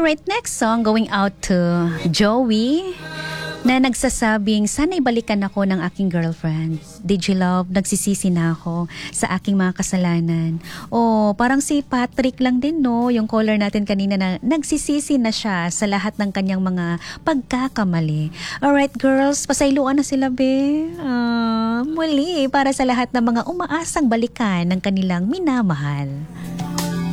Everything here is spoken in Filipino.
Alright, next song going out to Joey na nagsasabing, sana'y balikan ako ng aking girlfriend. Did you love? Nagsisisi na ako sa aking mga kasalanan. Oh, parang si Patrick lang din, no? Yung caller natin kanina na nagsisisi na siya sa lahat ng kanyang mga pagkakamali. Alright, girls, pasayluan na sila, be. Muli, para sa lahat ng mga umaasang balikan ng kanilang minamahal.